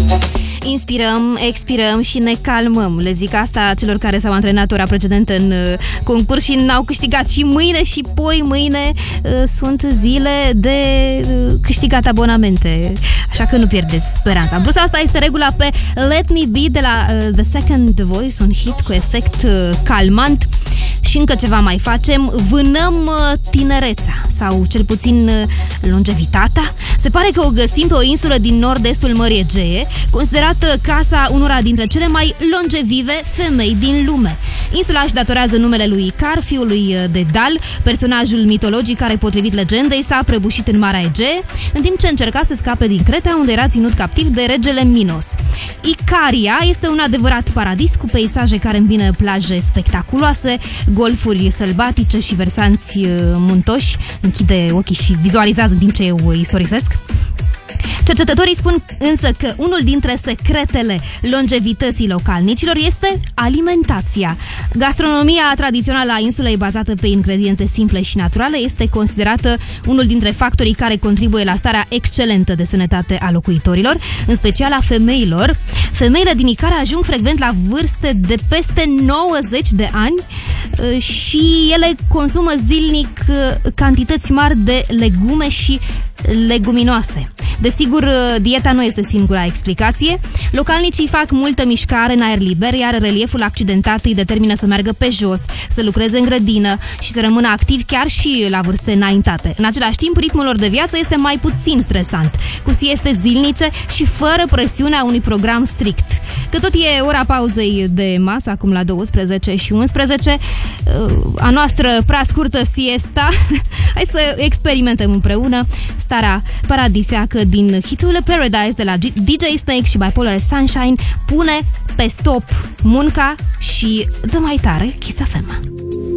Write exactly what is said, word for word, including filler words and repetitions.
Inspirăm, expirăm și ne calmăm. Le zic asta celor care s-au antrenat ora precedentă în uh, concurs și n-au câștigat. Și mâine și poi mâine uh, sunt zile de uh, câștigat abonamente. Așa că nu pierdeți speranța. Plus asta este regula pe Let Me Be de la uh, The Second Voice, un hit cu efect uh, calmant. Și încă ceva mai facem, vânăm uh, tinerețea sau cel puțin uh, longevitatea. Se pare că o găsim pe o insulă din nord-estul Mării Egee, considerată casa unora dintre cele mai longevive femei din lume. Insula își datorează numele lui Icar, fiului de Dal, personajul mitologic care, potrivit legendei, s-a prăbușit în Marea Egee, în timp ce încerca să scape din Creta, unde era ținut captiv de regele Minos. Icaria este un adevărat paradis cu peisaje care îmbină plaje spectaculoase, golfuri sălbatice și versanți muntoși. Închide ochii și vizualizează din ce eu istorisesc. Cercetătorii spun însă că unul dintre secretele longevității localnicilor este alimentația. Gastronomia tradițională a insulei, bazată pe ingrediente simple și naturale, este considerată unul dintre factorii care contribuie la starea excelentă de sănătate a locuitorilor, în special a femeilor. Femeile din Icaria ajung frecvent la vârste de peste nouăzeci de ani și ele consumă zilnic cantități mari de legume și leguminoase. Desigur, dieta nu este singura explicație. Localnicii fac multă mișcare în aer liber, iar relieful accidentat îi determină să meargă pe jos, să lucreze în grădină și să rămână activi chiar și la vârste înaintate. În același timp, ritmul lor de viață este mai puțin stresant, cu sieste zilnice și fără presiunea unui program strict. Că tot e ora pauzei de masă, acum la douăsprezece și unsprezece, a noastră prea scurtă siesta, hai să experimentăm împreună starea paradisiacă din hitul Paradise de la D J Snake și Bipolar Sunshine. Pune pe stop munca și dă mai tare Kiss F M.